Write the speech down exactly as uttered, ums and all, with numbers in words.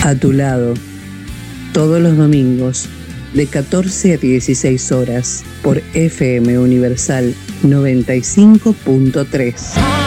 A tu lado, todos los domingos, de catorce a dieciséis horas, por F M Universal noventa y cinco punto tres.